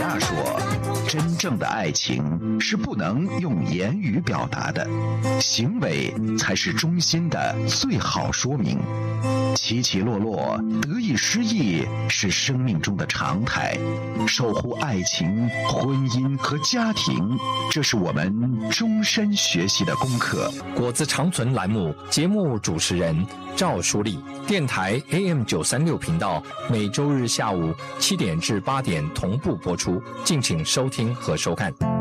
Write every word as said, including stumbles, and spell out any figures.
亚说，真正的爱情是不能用言语表达的，行为才是衷心的最好说明。起起落落，得意失意是生命中的常态，守护爱情、婚姻和家庭，这是我们终身学习的功课。 果子长存栏目节目主持人赵淑丽，电台 A M 九三六频道，每周日下午七点至八点同步播出，敬请收听和收看。